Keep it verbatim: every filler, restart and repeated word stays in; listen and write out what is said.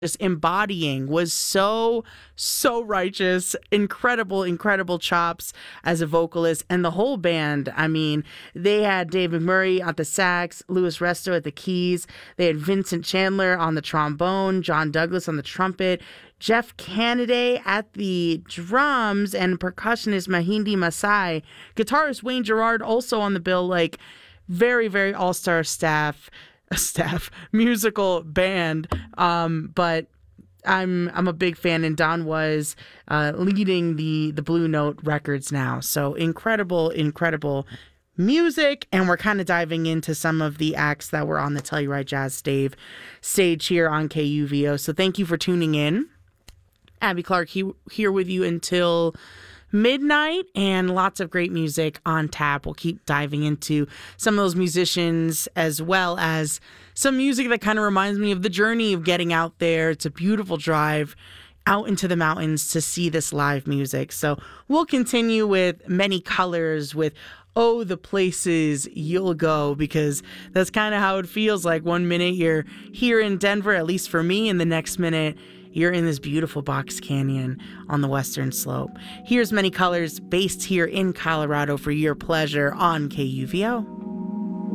just embodying was so, so righteous. Incredible, incredible chops as a vocalist. And the whole band, I mean, they had Dave McMurray at the sax, Louis Resto at the keys. They had Vincent Chandler on the trombone, John Douglas on the trumpet, Jeff Canady at the drums, and percussionist Mahindi Masai. Guitarist Wayne Gerard also on the bill. Like, very, very all-star staff. staff musical band, um but i'm i'm a big fan, and Don was uh leading the the Blue Note Records now. So incredible incredible music, and we're kind of diving into some of the acts that were on the Telluride Jazz Stave stage here on K U V O. So thank you for tuning in. Abby Clark he, here with you until midnight, and lots of great music on tap. We'll keep diving into some of those musicians, as well as some music that kind of reminds me of the journey of getting out there. It's a beautiful drive out into the mountains to see this live music. So we'll continue with Many Colors, with Oh, the Places You'll Go, because that's kind of how it feels like. One minute you're here in Denver, at least for me, and the next minute you're in this beautiful Box Canyon on the western slope. Here's Many Colors, based here in Colorado for your pleasure on K U V O.